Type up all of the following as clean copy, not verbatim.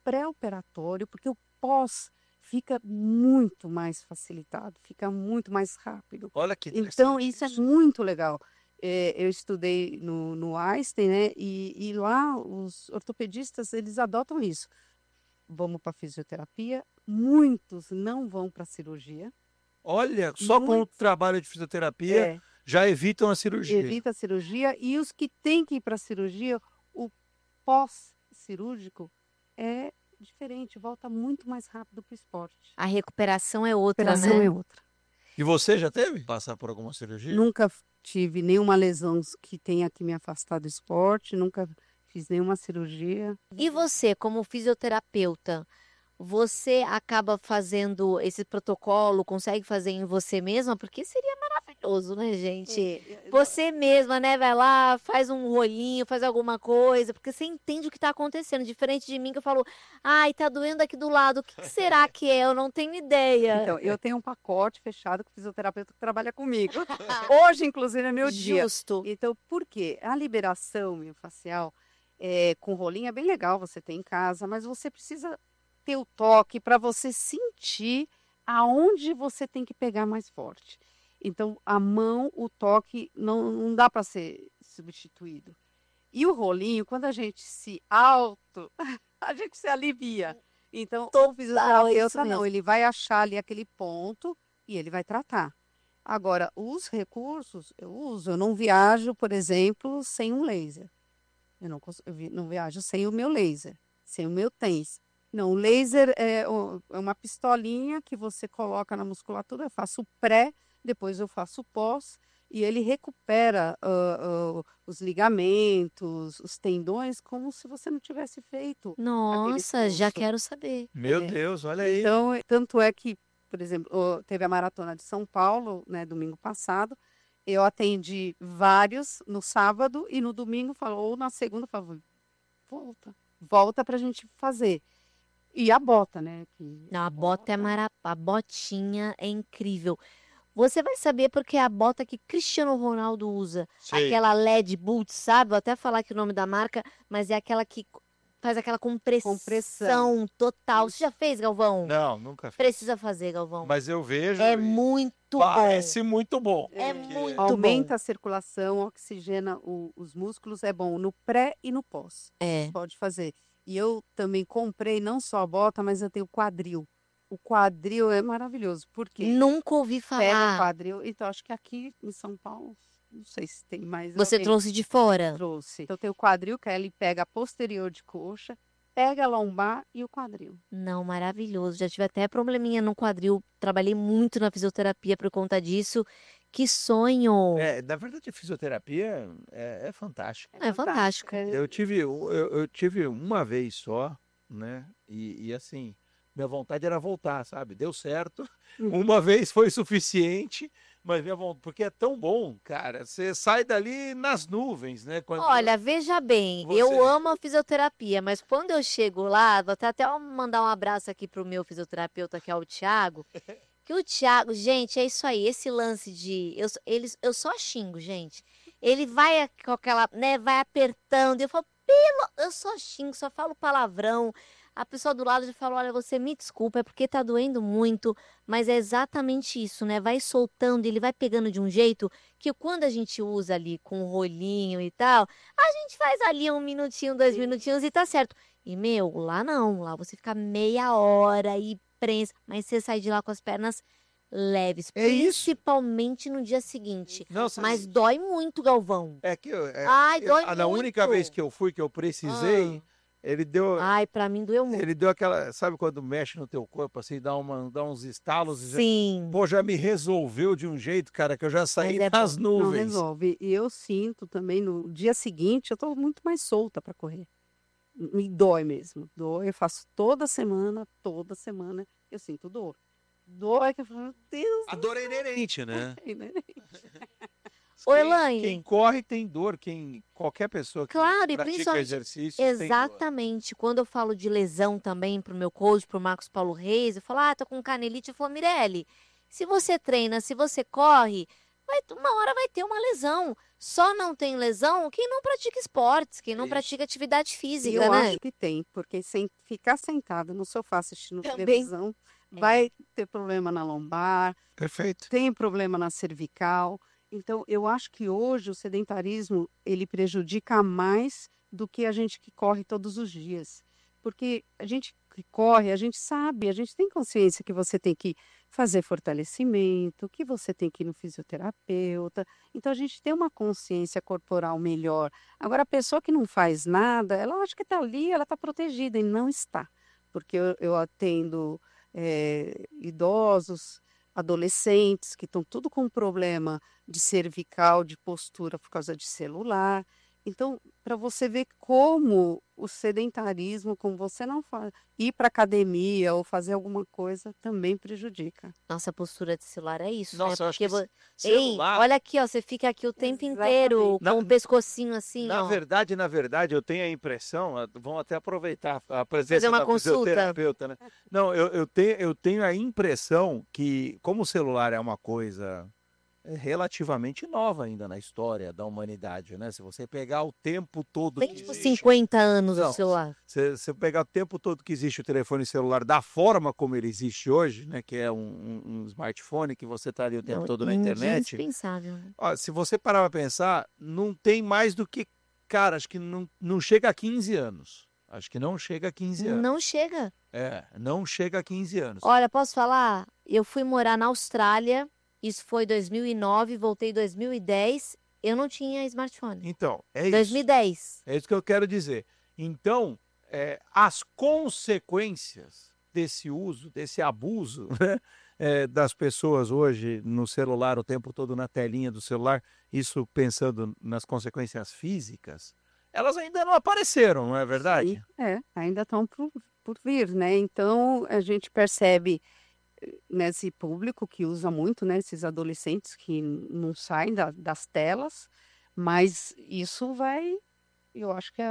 pré-operatório, porque o pós fica muito mais facilitado, fica muito mais rápido. Olha que Então, interessante isso é isso. muito legal. Eu estudei no Einstein, né? E lá os ortopedistas, eles adotam isso. Vamos para fisioterapia, muitos não vão para cirurgia. Olha, só com o Muitos, trabalho de fisioterapia é, já evitam a cirurgia. evita a cirurgia. E os que têm que ir para a cirurgia, o pós-cirúrgico é diferente, volta muito mais rápido para o esporte. A recuperação é A outra, operação né? é outra. E você já teve passar por alguma cirurgia? Nunca tive nenhuma lesão que tenha que me afastar do esporte, nunca fiz nenhuma cirurgia. E você, como fisioterapeuta, você acaba fazendo esse protocolo, consegue fazer em você mesma? Porque seria maravilhoso, né, gente? Você mesma, né, vai lá, faz um rolinho, faz alguma coisa, porque você entende o que está acontecendo. Diferente de mim, que eu falo, ai, tá doendo aqui do lado, o que que será que é? Eu não tenho ideia. Então, eu tenho um pacote fechado com o fisioterapeuta que trabalha comigo. Hoje, inclusive, é meu dia. Justo. Então, por quê? A liberação miofascial com rolinho é bem legal você ter em casa, mas você precisa ter o toque para você sentir aonde você tem que pegar mais forte. Então, a mão, o toque, não dá para ser substituído. E o rolinho, quando a gente a gente se alivia. Então, Total, o fisioterapeuta é isso não, mesmo. ele vai achar ali aquele ponto e ele vai tratar. Agora, os recursos eu uso, eu não viajo, por exemplo, sem um laser. Não viajo sem o meu laser, sem o meu TENS. Não, o laser é uma pistolinha que você coloca na musculatura, eu faço o pré, depois eu faço o pós, e ele recupera os ligamentos, os tendões, como se você não tivesse feito aquele Nossa, já esforço. quero saber. Meu Deus, olha aí. Então, tanto é que, por exemplo, teve a maratona de São Paulo, né, domingo passado. Eu atendi vários no sábado e no domingo falou, ou na segunda, falou, volta para a gente fazer. E a bota, né? Não, a bota é a botinha é incrível. Você vai saber porque é a bota que Cristiano Ronaldo usa. Sei. Aquela LED Boots, sabe? Vou até falar aqui o nome da marca, mas é aquela que faz aquela compressão total. Você já fez, Galvão? Não, nunca fiz. Precisa fazer, Galvão. Mas eu vejo É e muito bom. parece muito bom. É Porque muito Aumenta bom. a circulação, oxigena os músculos, é bom no pré e no pós. É. Pode fazer. E eu também comprei não só a bota, mas eu tenho quadril. O quadril é maravilhoso. Por quê? Nunca ouvi Pega o falar. quadril. Então, acho que aqui em São Paulo, não sei se tem mais. Você alguém trouxe de fora? trouxe. Então, tem o quadril, que aí ele pega a posterior de coxa, pega a lombar e o quadril. Não, maravilhoso. Já tive até probleminha no quadril. Trabalhei muito na fisioterapia por conta disso. Que sonho! na verdade, a fisioterapia é fantástica. É fantástico. Eu tive uma vez só, né? E assim, minha vontade era voltar, sabe? Deu certo. Uma vez foi suficiente, mas minha vontade, porque é tão bom, cara. Você sai dali nas nuvens, né? Quando Olha, veja bem, você- eu amo a fisioterapia, mas quando eu chego lá, vou até mandar um abraço aqui pro meu fisioterapeuta, que é o Thiago, que o Thiago, gente, é isso aí, esse lance de, eu só xingo, gente. Ele vai com aquela, né, vai apertando, e eu falo, eu só xingo, só falo palavrão. A pessoa do lado já fala, olha, você me desculpa, é porque tá doendo muito, mas é exatamente isso, né? Vai soltando, ele vai pegando de um jeito que quando a gente usa ali com o rolinho e tal, a gente faz ali 1 minutinho, 2 minutinhos e tá certo. E, meu, lá não, lá você fica meia hora e prensa, mas você sai de lá com as pernas leves, É isso. principalmente no dia seguinte. Não, Mas dói muito, Galvão. é que Ai, dói na única muito. vez que eu fui, que eu precisei, ele deu. Ai, pra mim doeu muito. Ele deu aquela, sabe quando mexe no teu corpo, assim, dá uns estalos e Sim. pô, já me resolveu de um jeito, cara, que eu já saí Mas é nas bom. Não nuvens. resolve. E eu sinto também, no dia seguinte, eu tô muito mais solta para correr. Me dói mesmo. Dói, eu faço toda semana, eu sinto dor. Dói que eu falo, meu Deus. A dor é inerente, né? Ô, Quem Elaine. corre tem dor, qualquer pessoa que Claro, e pratica principalmente. exercício tem dor. Exatamente. Quando eu falo de lesão também pro meu coach, pro Marcos Paulo Reis, eu falo, tô com canelite. Eu falo, Mirelle, se você treina, se você corre, uma hora vai ter uma lesão. Só não tem lesão quem não pratica esportes, quem não Isso. pratica atividade E física, eu né? acho que tem, porque sem ficar sentado no sofá assistindo Também. televisão, vai ter problema na lombar, Perfeito. tem problema na cervical. Então, eu acho que hoje o sedentarismo, ele prejudica mais do que a gente que corre todos os dias. Porque a gente que corre, a gente sabe, a gente tem consciência que você tem que fazer fortalecimento, que você tem que ir no fisioterapeuta. Então, a gente tem uma consciência corporal melhor. Agora, a pessoa que não faz nada, ela acha que está ali, ela está protegida, e não está. Porque eu atendo idosos, adolescentes que estão tudo com problema de cervical, de postura por causa de celular. Então, para você ver como o sedentarismo, como você não faz, ir para academia ou fazer alguma coisa também prejudica. Nossa, postura de celular é isso, né? Nossa, eu acho Porque que Ei, celular. olha aqui, ó, você fica aqui o tempo inteiro Exatamente. com o pescocinho assim, Na ó. verdade, eu tenho a impressão, vamos até aproveitar a Fazer presença uma da consulta. fisioterapeuta, né? Não, eu tenho a impressão que, como o celular é uma coisa relativamente nova ainda na história da humanidade, né? Se você pegar o tempo todo Tem que tipo existe. 50 anos o Não, celular. se você pegar o tempo todo que existe o telefone celular da forma como ele existe hoje, né? Que é um smartphone que você está ali o tempo Não, todo na internet. indispensável, né? Ó, se você parar para pensar, não tem mais do que, cara, acho que não chega a 15 anos. Acho que não chega a 15 anos. Não chega. Não chega a 15 anos. Olha, posso falar? Eu fui morar na Austrália, isso foi 2009, voltei em 2010, eu não tinha smartphone. Então, é isso. 2010. É isso que eu quero dizer. Então, as consequências desse uso, desse abuso, né, das pessoas hoje no celular, o tempo todo na telinha do celular, isso pensando nas consequências físicas, elas ainda não apareceram, não é verdade? Sim, ainda estão por vir, né? Então, a gente percebe nesse público que usa muito, né? Esses adolescentes que não saem das telas, mas isso vai, eu acho que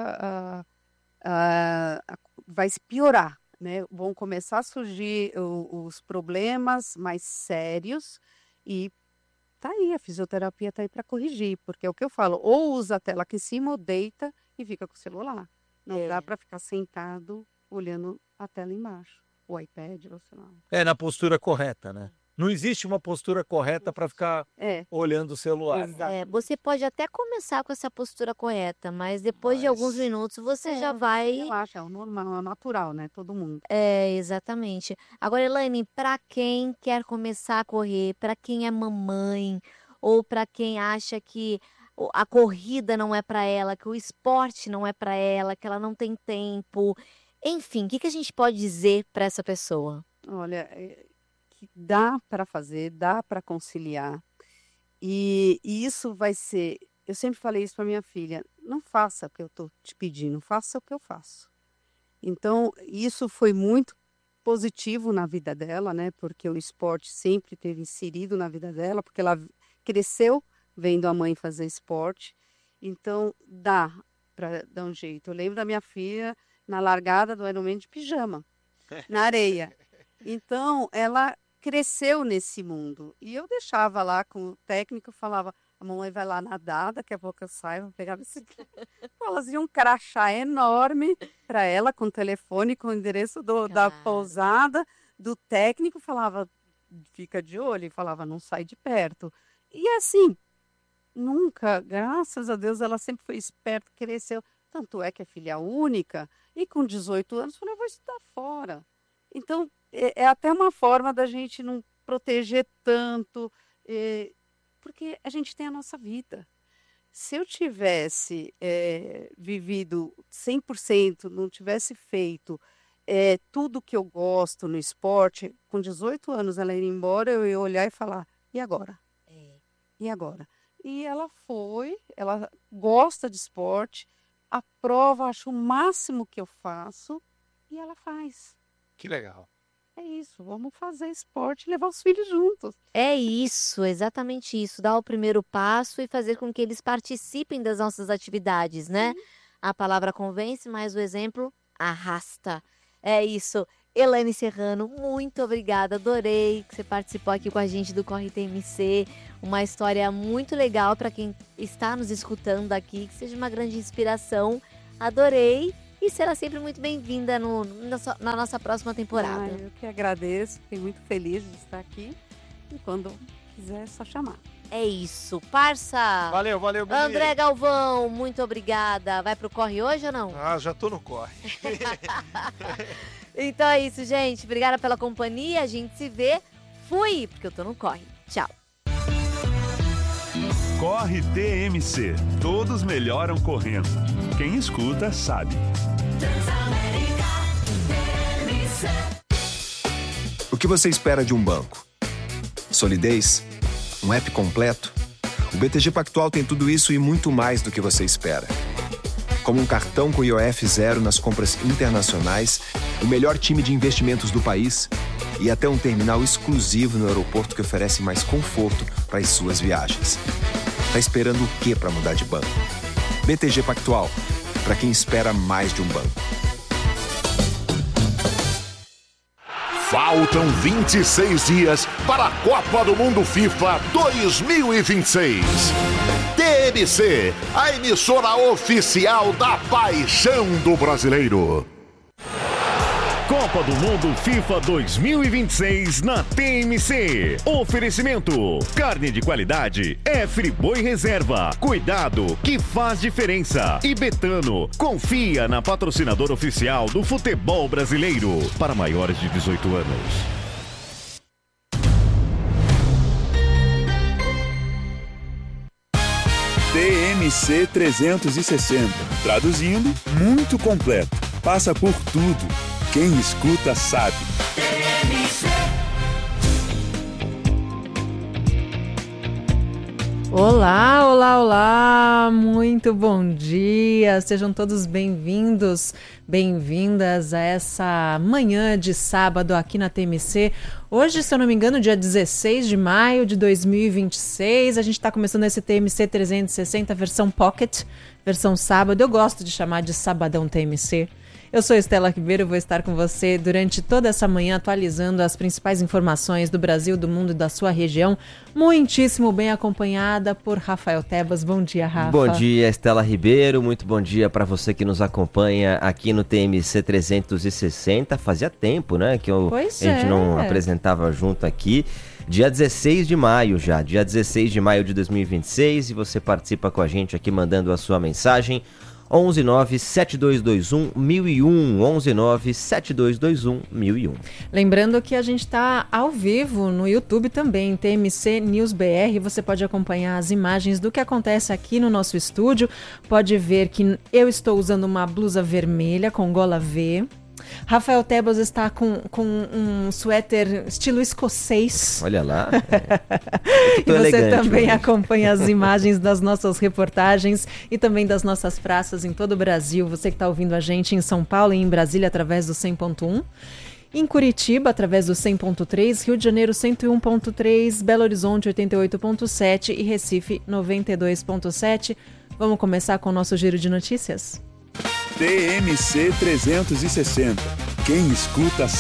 vai se piorar, né? Vão começar a surgir os problemas mais sérios e tá aí, a fisioterapia tá aí para corrigir, porque é o que eu falo, ou usa a tela aqui em cima ou deita e fica com o celular. Não dá para ficar sentado olhando a tela embaixo, o iPad, ou sei lá. Na postura correta, né? Não existe uma postura correta para ficar olhando o celular. Exato. Você pode até começar com essa postura correta, mas depois de alguns minutos você já vai. Relaxa, é o normal, é o natural, né? Todo mundo. Exatamente. Agora, Elaine, para quem quer começar a correr, para quem é mamãe, ou para quem acha que a corrida não é para ela, que o esporte não é para ela, que ela não tem tempo, enfim, o que a gente pode dizer para essa pessoa? Olha, que dá para fazer, dá para conciliar. E isso vai ser. Eu sempre falei isso para minha filha: não faça o que eu estou te pedindo, faça o que eu faço. Então, isso foi muito positivo na vida dela, né? Porque o esporte sempre teve inserido na vida dela, porque ela cresceu vendo a mãe fazer esporte. Então, dá para dar um jeito. Eu lembro da minha filha na largada do Ironman de pijama, na areia. Então, ela cresceu nesse mundo. E eu deixava lá com o técnico, eu falava: a mamãe vai lá nadar, daqui a pouco eu saio, vou pegar a bicicleta. Elas iam um crachá enorme para ela, com o telefone, com o endereço da pousada, do técnico, falava: fica de olho, e falava: não sai de perto. E assim, nunca, graças a Deus, ela sempre foi esperta, cresceu. Tanto é que é filha única, e com 18 anos falou: eu vou estudar fora. Então, é até uma forma da gente não proteger tanto, porque a gente tem a nossa vida. Se eu tivesse vivido 100%, não tivesse feito tudo que eu gosto no esporte, com 18 anos ela ir embora, eu ia olhar e falar: e agora? E agora? E ela foi, ela gosta de esporte, aprova, acho o máximo que eu faço, e ela faz. Que legal. É isso, vamos fazer esporte e levar os filhos juntos. É isso, exatamente isso. Dar o primeiro passo e fazer com que eles participem das nossas atividades, né? A palavra convence, mas o exemplo arrasta. É isso. Elaine Serrano, muito obrigada, adorei que você participou aqui com a gente do Corre TMC, uma história muito legal para quem está nos escutando aqui, que seja uma grande inspiração, adorei e será sempre muito bem-vinda na nossa próxima temporada. Eu que agradeço, fiquei muito feliz de estar aqui e quando quiser é só chamar. É isso, parça! Valeu, Bibi. André Galvão, muito obrigada. Vai pro Corre hoje ou não? Já tô no corre. Então é isso, gente. Obrigada pela companhia. A gente se vê. Fui, porque eu tô no Corre. Tchau. Corre TMC. Todos melhoram correndo. Quem escuta sabe. O que você espera de um banco? Solidez? Um app completo? O BTG Pactual tem tudo isso e muito mais do que você espera. Como um cartão com IOF zero nas compras internacionais, o melhor time de investimentos do país e até um terminal exclusivo no aeroporto que oferece mais conforto para as suas viagens. Tá esperando o quê para mudar de banco? BTG Pactual, para quem espera mais de um banco. Faltam 26 dias para a Copa do Mundo FIFA 2026. TMC, a emissora oficial da paixão do brasileiro. Copa do Mundo FIFA 2026 na TMC. Oferecimento: carne de qualidade é Friboi Reserva. Cuidado que faz diferença. E Betano, confia na patrocinadora oficial do futebol brasileiro. Para maiores de 18 anos. TMC 360. Traduzindo, muito completo. Passa por tudo. Quem escuta sabe. Olá, olá, olá! Muito bom dia! Sejam todos bem-vindos, bem-vindas a essa manhã de sábado aqui na TMC. Hoje, se eu não me engano, dia 16 de maio de 2026, a gente está começando esse TMC 360 versão Pocket, versão sábado. Eu gosto de chamar de Sabadão TMC. Eu sou Estela Ribeiro e vou estar com você durante toda essa manhã atualizando as principais informações do Brasil, do mundo e da sua região. Muitíssimo bem acompanhada por Rafael Tebas. Bom dia, Rafa. Bom dia, Estela Ribeiro. Muito bom dia para você que nos acompanha aqui no TMC 360. Fazia tempo, né, que a gente não apresentava junto aqui. Dia 16 de maio já, dia 16 de maio de 2026. E você participa com a gente aqui mandando a sua mensagem. 119-7221-1001, 119-7221-1001. Lembrando que a gente está ao vivo no YouTube também, TMC News BR. Você pode acompanhar as imagens do que acontece aqui no nosso estúdio. Pode ver que eu estou usando uma blusa vermelha com gola V. Rafael Tebas está com um suéter estilo escocês. Olha lá. E você também acompanha as imagens das nossas reportagens e também das nossas praças em todo o Brasil. Você que está ouvindo a gente em São Paulo e em Brasília através do 100.1. Em Curitiba, através do 100.3, Rio de Janeiro 101.3, Belo Horizonte 88.7 e Recife 92.7. Vamos começar com o nosso giro de notícias? TMC 360. Quem escuta